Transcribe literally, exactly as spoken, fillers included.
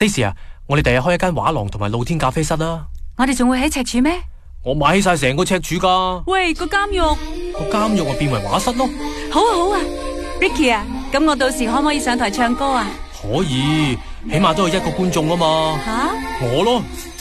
Daisy 啊，我哋第日開一間畫廊同埋露天咖啡室啦。 我哋仲會喺赤柱咩？ 我買起晒成個赤柱噶。 喂，個監獄個監獄啊變為畫室咯。 好啊好啊 ，Ricky 啊，咁我到時可唔可以上台唱歌啊？ 可以，起碼都有一個觀眾啊嘛。 吓？ 我咯。